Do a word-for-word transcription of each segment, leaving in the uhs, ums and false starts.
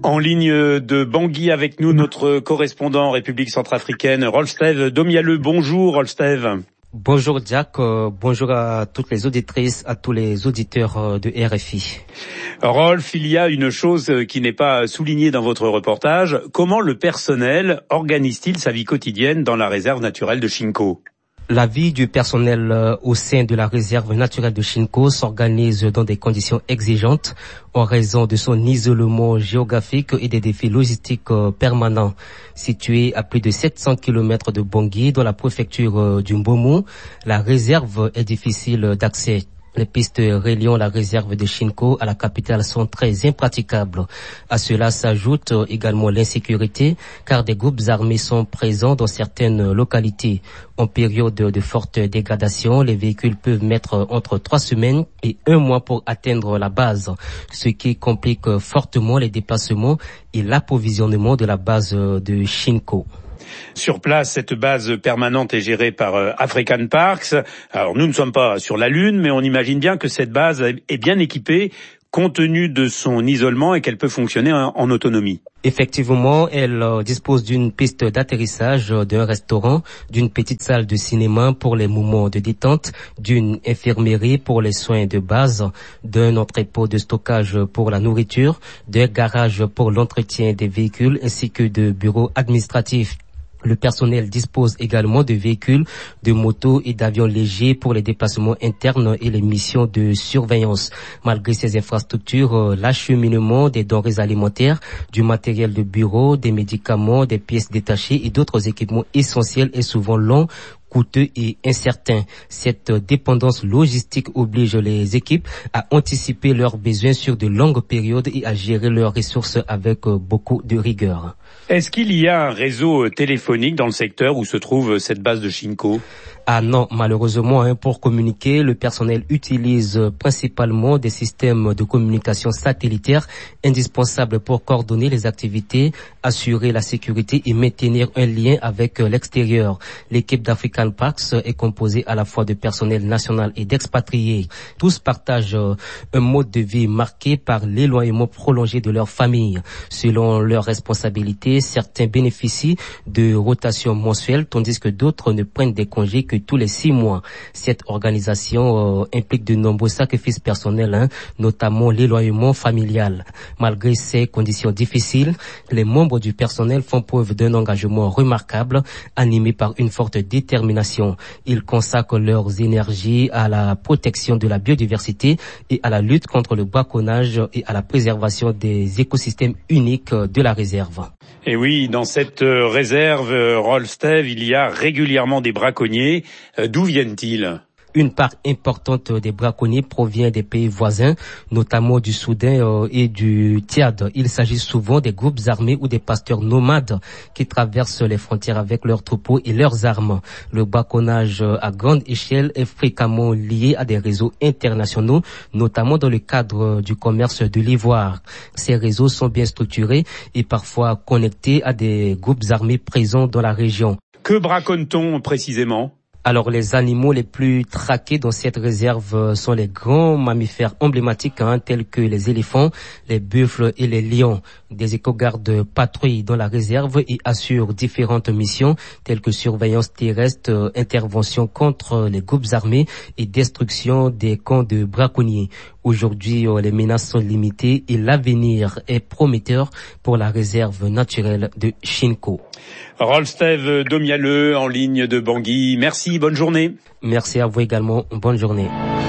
En ligne de Bangui avec nous, notre correspondant en République centrafricaine, Rolf-Steve Domialeux. Bonjour Rolf-Steve. Bonjour Jack, euh, bonjour à toutes les auditrices, à tous les auditeurs euh, de R F I. Rolf, il y a une chose qui n'est pas soulignée dans votre reportage. Comment le personnel organise-t-il sa vie quotidienne dans la réserve naturelle de Shinko ? La vie du personnel euh, au sein de la réserve naturelle de Shinko s'organise dans des conditions exigeantes en raison de son isolement géographique et des défis logistiques euh, permanents. Située à plus de sept cents kilomètres de Bangui, dans la préfecture euh, du Mbomu, la réserve est difficile d'accès. Les pistes reliant la réserve de Shinko à la capitale sont très impraticables. À cela s'ajoute également l'insécurité, car des groupes armés sont présents dans certaines localités. En période de forte dégradation, les véhicules peuvent mettre entre trois semaines et un mois pour atteindre la base, ce qui complique fortement les déplacements et l'approvisionnement de la base de Shinko. Sur place, cette base permanente est gérée par euh, African Parks. Alors nous ne sommes pas sur la Lune, mais on imagine bien que cette base est bien équipée compte tenu de son isolement et qu'elle peut fonctionner en, en autonomie. Effectivement, elle euh, dispose d'une piste d'atterrissage, euh, d'un restaurant, d'une petite salle de cinéma pour les moments de détente, d'une infirmerie pour les soins de base, d'un entrepôt de stockage pour la nourriture, d'un garage pour l'entretien des véhicules ainsi que de bureaux administratifs. Le personnel dispose également de véhicules, de motos et d'avions légers pour les déplacements internes et les missions de surveillance. Malgré ces infrastructures, l'acheminement des denrées alimentaires, du matériel de bureau, des médicaments, des pièces détachées et d'autres équipements essentiels est souvent long, coûteux et incertain. Cette dépendance logistique oblige les équipes à anticiper leurs besoins sur de longues périodes et à gérer leurs ressources avec beaucoup de rigueur. Est-ce qu'il y a un réseau téléphonique dans le secteur où se trouve cette base de Shinko ? Ah non, malheureusement, hein, pour communiquer, le personnel utilise principalement des systèmes de communication satellitaires indispensables pour coordonner les activités, assurer la sécurité et maintenir un lien avec l'extérieur. L'équipe d'African Parks est composée à la fois de personnel national et d'expatriés. Tous partagent un mode de vie marqué par l'éloignement prolongé de leur famille. Selon leurs responsabilités, certains bénéficient de rotations mensuelles, tandis que d'autres ne prennent des congés que tous les six mois. Cette organisation euh, implique de nombreux sacrifices personnels, hein, notamment l'éloignement familial. Malgré ces conditions difficiles, les membres du personnel font preuve d'un engagement remarquable, animé par une forte détermination. Ils consacrent leurs énergies à la protection de la biodiversité et à la lutte contre le braconnage et à la préservation des écosystèmes uniques de la réserve. Et oui, dans cette réserve, Rolf-Steve, il y a régulièrement des braconniers. D'où viennent-ils ? Une part importante des braconniers provient des pays voisins, notamment du Soudan euh, et du Tchad. Il s'agit souvent des groupes armés ou des pasteurs nomades qui traversent les frontières avec leurs troupeaux et leurs armes. Le braconnage à grande échelle est fréquemment lié à des réseaux internationaux, notamment dans le cadre du commerce de l'ivoire. Ces réseaux sont bien structurés et parfois connectés à des groupes armés présents dans la région. Que braconne-t-on précisément ? Alors, les animaux les plus traqués dans cette réserve sont les grands mammifères emblématiques, hein, tels que les éléphants, les buffles et les lions. Des éco-gardes patrouillent dans la réserve et assurent différentes missions, telles que surveillance terrestre, intervention contre les groupes armés et destruction des camps de braconniers. Aujourd'hui, les menaces sont limitées et l'avenir est prometteur pour la réserve naturelle de Shinko. Rolf-Steve Domialeux en ligne de Bangui. Merci, bonne journée. Merci à vous également, bonne journée.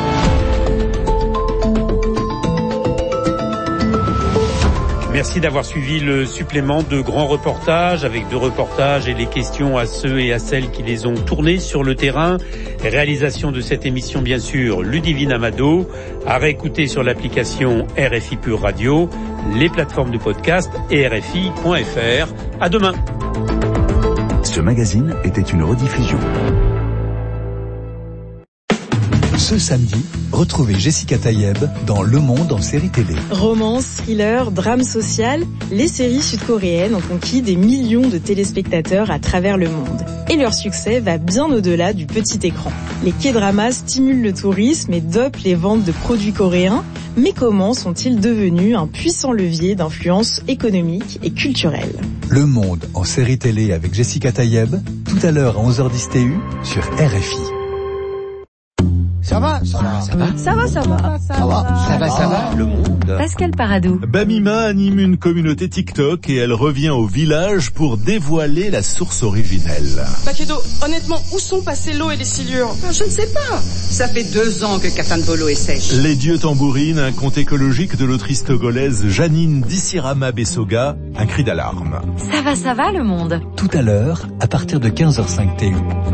Merci d'avoir suivi le supplément de grands reportages avec deux reportages et les questions à ceux et à celles qui les ont tournés sur le terrain. Réalisation de cette émission, bien sûr, Ludivine Amado, à réécouter sur l'application R F I Pure Radio, les plateformes de podcast et R F I point F R. À demain. Ce magazine était une rediffusion. Ce samedi, retrouvez Jessica Tayeb dans Le Monde en série télé. Romance, thriller, drame social, les séries sud-coréennes ont conquis des millions de téléspectateurs à travers le monde. Et leur succès va bien au-delà du petit écran. Les K-dramas stimulent le tourisme et dopent les ventes de produits coréens, Mais comment sont-ils devenus un puissant levier d'influence économique et culturelle ? Le Monde en série télé avec Jessica Tayeb, tout à l'heure à onze heures dix T U sur R F I. Ça va, ça va, ça va, ça va, ça va, ça va, ça va, ça va, le monde. Pascal Paradou. Bamima anime une communauté TikTok et elle revient au village pour dévoiler la source originelle. Bakedo, honnêtement, où sont passées l'eau et les silures ? Je ne sais pas. Ça fait deux ans que Katanbolo est sèche. Les dieux tambourinent, un conte écologique de l'autrice togolaise Janine Dissirama Bessoga, un cri d'alarme. Ça va, ça va, le monde. Tout à l'heure, à partir de quinze heures cinq T U.